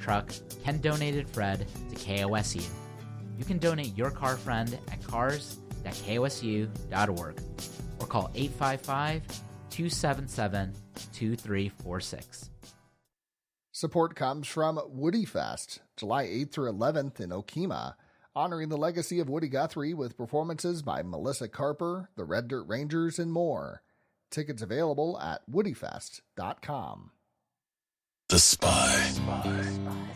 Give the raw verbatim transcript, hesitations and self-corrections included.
truck, Ken donated Fred to K O S U. You can donate your car friend at cars dot K O S U dot org or call eight five five, two seven seven, two three four six. Support comes from Woody Fest, July eighth through eleventh in Okemah, honoring the legacy of Woody Guthrie with performances by Melissa Carper, the Red Dirt Rangers, and more. Tickets available at woody fest dot com. The Spy.